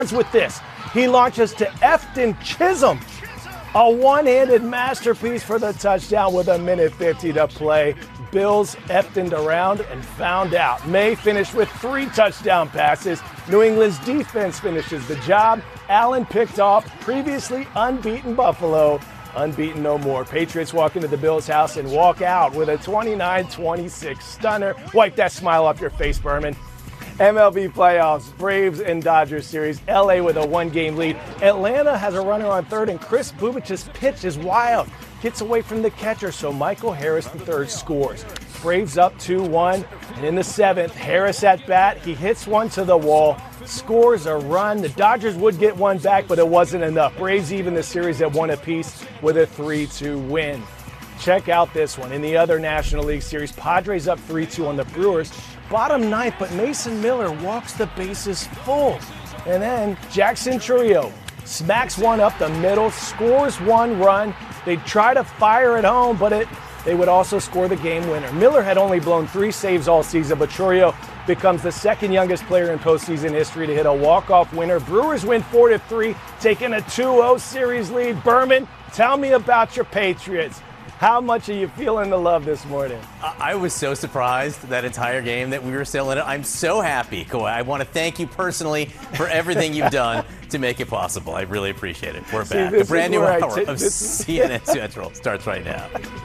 with this. He launches to Efton Chisholm. A one-handed masterpiece for the touchdown with 1:50 to play. Bills Eftoned around and found out. May finished with 3 touchdown passes. New England's defense finishes the job. Allen picked off previously unbeaten Buffalo. Unbeaten no more. Patriots walk into the Bills' house and walk out with a 29-26 stunner. Wipe that smile off your face, Berman. MLB playoffs, Braves and Dodgers series. LA with a 1-game lead. Atlanta has a runner on third, and Chris Bubic's pitch is wild. Gets away from the catcher, so Michael Harris III scores. Braves up 2-1, and in the 7th, Harris at bat. He hits one to the wall, scores a run. The Dodgers would get one back, but it wasn't enough. Braves even the series at 1 apiece with a 3-2 win. Check out this one. In the other National League Series, Padres up 3-2 on the Brewers. Bottom 9th, but Mason Miller walks the bases full. And then Jackson Chourio smacks one up the middle, scores 1 run. They try to fire it home, but they would also score the game winner. Miller had only blown 3 saves all season, but Chourio becomes the second youngest player in postseason history to hit a walk-off winner. Brewers win 4-3, taking a 2-0 series lead. Berman, tell me about your Patriots. How much are you feeling the love this morning? I was so surprised that entire game that we were still in it. I'm so happy, Kawhi. I want to thank you personally for everything you've done to make it possible. I really appreciate it. We're back. A brand new hour of CNN Central starts right now.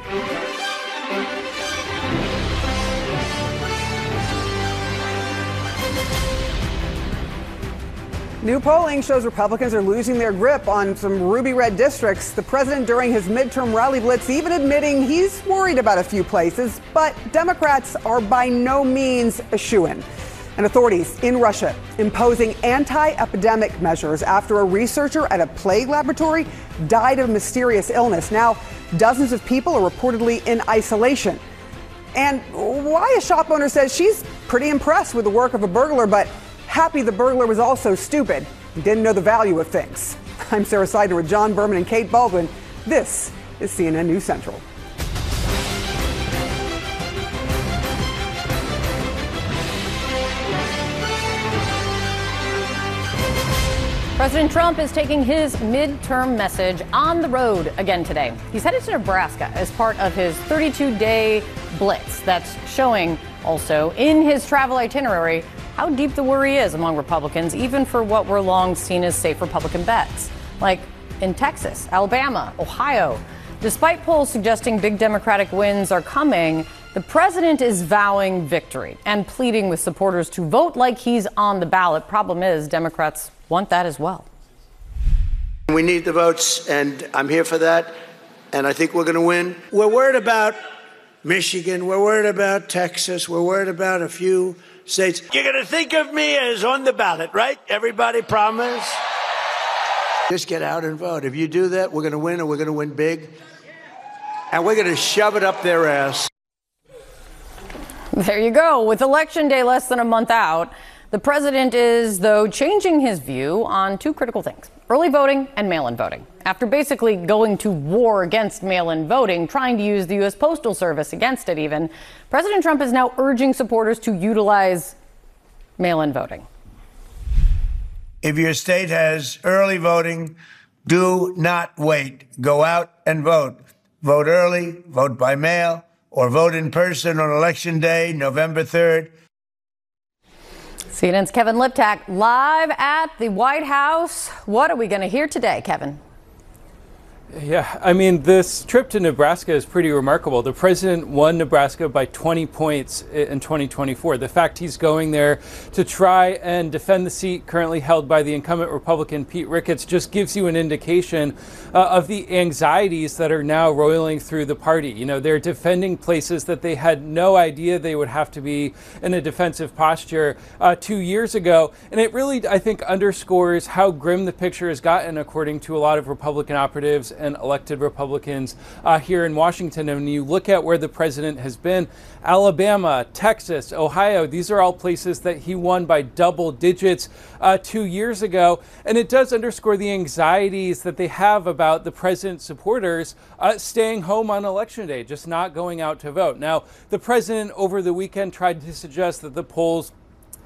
New polling shows Republicans are losing their grip on some ruby red districts. The president, during his midterm rally blitz, even admitting he's worried about a few places, but Democrats are by no means a shoo-in. And authorities in Russia imposing anti-epidemic measures after a researcher at a plague laboratory died of a mysterious illness. Now, dozens of people are reportedly in isolation. And why a shop owner says she's pretty impressed with the work of a burglar, but happy the burglar was also stupid and didn't know the value of things. I'm Sarah Sider with John Berman and Kate Baldwin. This is CNN News Central. President Trump is taking his midterm message on the road again today. He's headed to Nebraska as part of his 32-day blitz. That's showing also in his travel itinerary how deep the worry is among Republicans, even for what were long seen as safe Republican bets, like in Texas, Alabama, Ohio. Despite polls suggesting big Democratic wins are coming, the president is vowing victory and pleading with supporters to vote like he's on the ballot. Problem is, Democrats want that as well. We need the votes, and I'm here for that, and I think we're going to win. We're worried about Michigan. We're worried about Texas. We're worried about a few states. You're going to think of me as on the ballot, right? Everybody promise? Just get out and vote. If you do that, we're going to win, and we're going to win big. And we're going to shove it up their ass. There you go. With Election Day less than a month out, the president is, though, changing his view on 2 critical things: early voting and mail-in voting. After basically going to war against mail-in voting, trying to use the U.S. Postal Service against it even, President Trump is now urging supporters to utilize mail-in voting. If your state has early voting, do not wait. Go out and vote. Vote early, vote by mail, or vote in person on Election Day, November 3rd. CNN's Kevin Liptak live at the White House. What are we going to hear today, Kevin? Yeah, I mean, this trip to Nebraska is pretty remarkable. The president won Nebraska by 20 points in 2024. The fact he's going there to try and defend the seat currently held by the incumbent Republican Pete Ricketts just gives you an indication of the anxieties that are now roiling through the party. You know, they're defending places that they had no idea they would have to be in a defensive posture 2 years ago. And it really, I think, underscores how grim the picture has gotten, according to a lot of Republican operatives and elected Republicans here in Washington. And when you look at where the president has been, Alabama, Texas, Ohio, these are all places that he won by double digits 2 years ago. And it does underscore the anxieties that they have about the president's supporters staying home on Election Day, just not going out to vote. Now, the president over the weekend tried to suggest that the polls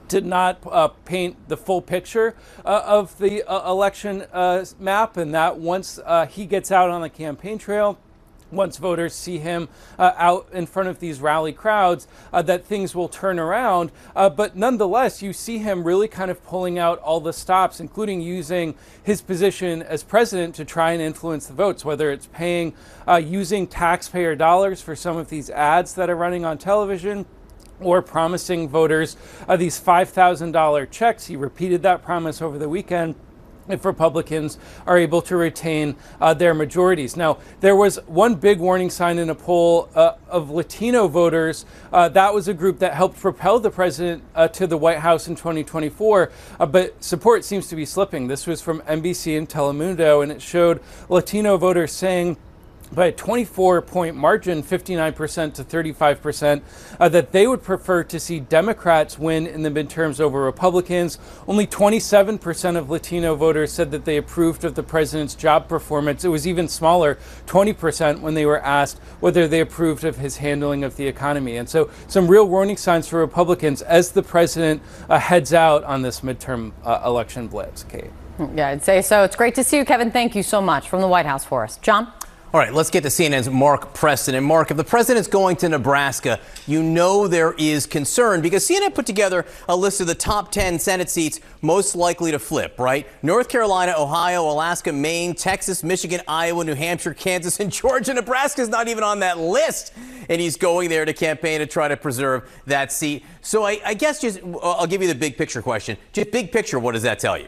did not paint the full picture of the election map, and that once he gets out on the campaign trail, once voters see him out in front of these rally crowds, that things will turn around. But nonetheless, you see him really kind of pulling out all the stops, including using his position as president to try and influence the votes, whether it's using taxpayer dollars for some of these ads that are running on television, or promising voters these $5,000 checks. He repeated that promise over the weekend if Republicans are able to retain their majorities. Now, there was one big warning sign in a poll of Latino voters. That was a group that helped propel the president to the White House in 2024, but support seems to be slipping. This was from NBC and Telemundo, and it showed Latino voters saying by a 24-point margin, 59% to 35%, that they would prefer to see Democrats win in the midterms over Republicans. Only 27% of Latino voters said that they approved of the president's job performance. It was even smaller, 20%, when they were asked whether they approved of his handling of the economy. And so some real warning signs for Republicans as the president heads out on this midterm election blitz, Kate. Yeah, I'd say so. It's great to see you, Kevin. Thank you so much from the White House for us. John? All right, let's get to CNN's Mark Preston. And Mark, if the president's going to Nebraska, you know there is concern because CNN put together a list of the top 10 Senate seats most likely to flip, right? North Carolina, Ohio, Alaska, Maine, Texas, Michigan, Iowa, New Hampshire, Kansas, and Georgia. Nebraska's not even on that list. And he's going there to campaign to try to preserve that seat. So I guess I'll give you the big picture question. Just big picture, what does that tell you?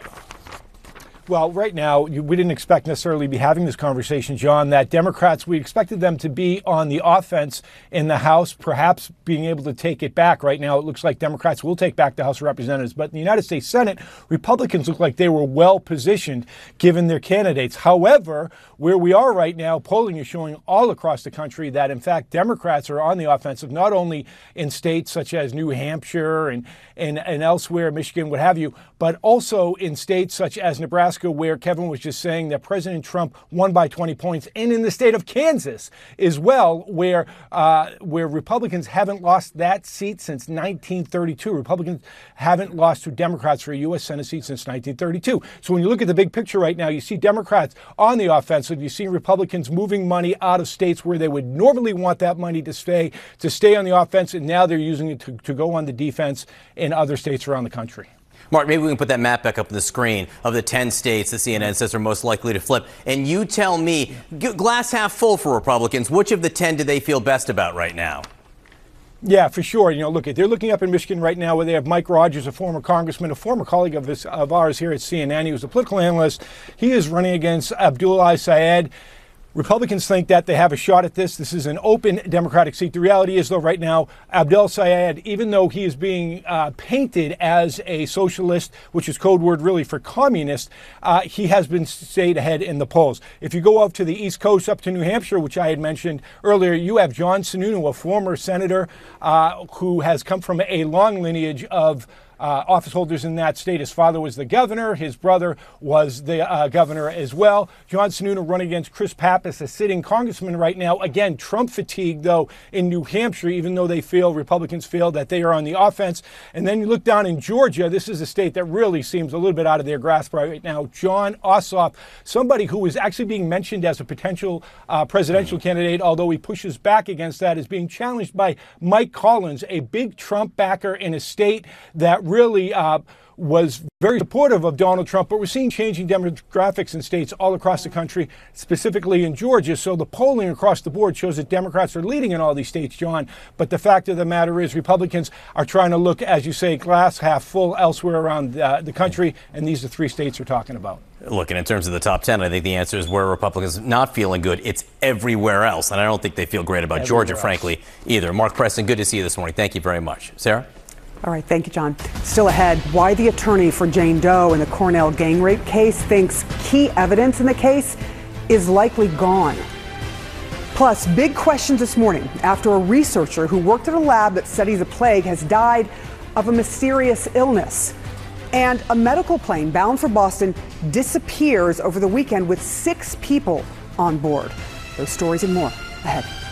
Well, right now, we didn't expect necessarily to be having this conversation, John, that Democrats, we expected them to be on the offense in the House, perhaps being able to take it back. Right now, it looks like Democrats will take back the House of Representatives. But in the United States Senate, Republicans look like they were well positioned given their candidates. However, where we are right now, polling is showing all across the country that, in fact, Democrats are on the offensive, not only in states such as New Hampshire and elsewhere, Michigan, what have you, but also in states such as Nebraska, where Kevin was just saying that President Trump won by 20 points, and in the state of Kansas as well, where Republicans haven't lost that seat since 1932. Republicans haven't lost to Democrats for a U.S. Senate seat since 1932. So when you look at the big picture right now, you see Democrats on the offensive. You see Republicans moving money out of states where they would normally want that money to stay on the offense, and now they're using it to go on the defense in other states around the country. Mark, maybe we can put that map back up on the screen of the 10 states that CNN says are most likely to flip. And you tell me, glass half full for Republicans, which of the 10 do they feel best about right now? Yeah, for sure. You know, look, they're looking up in Michigan right now where they have Mike Rogers, a former congressman, a former colleague of ours here at CNN. He was a political analyst. He is running against Abdullah Syed. Republicans think that they have a shot at this. This is an open Democratic seat. The reality is, though, right now, Abdel Syed, even though he is being painted as a socialist, which is code word really for communist, he has been stayed ahead in the polls. If you go up to the East Coast, up to New Hampshire, which I had mentioned earlier, you have John Sununu, a former senator who has come from a long lineage of office holders in that state. His father was the governor. His brother was the governor as well. John Sununu running against Chris Pappas, a sitting congressman right now. Again, Trump fatigue, though, in New Hampshire, even though Republicans feel that they are on the offense. And then you look down in Georgia. This is a state that really seems a little bit out of their grasp right now. Jon Ossoff, somebody who is actually being mentioned as a potential presidential candidate, although he pushes back against that, is being challenged by Mike Collins, a big Trump backer in a state that really was very supportive of Donald Trump, but we're seeing changing demographics in states all across the country, specifically in Georgia. So the polling across the board shows that Democrats are leading in all these states, John. But the fact of the matter is Republicans are trying to look, as you say, glass half full elsewhere around the country, and these are three states we're talking about. Look, and in terms of the top 10, I think the answer is where Republicans not feeling good. It's everywhere else, and I don't think they feel great about Georgia, frankly, either. Mark Preston, good to see you this morning. Thank you very much. Sarah? All right, thank you, John. Still ahead, why the attorney for Jane Doe in the Cornell gang rape case thinks key evidence in the case is likely gone. Plus, big questions this morning after a researcher who worked at a lab that studies a plague has died of a mysterious illness. And a medical plane bound for Boston disappears over the weekend with 6 people on board. Those stories and more ahead.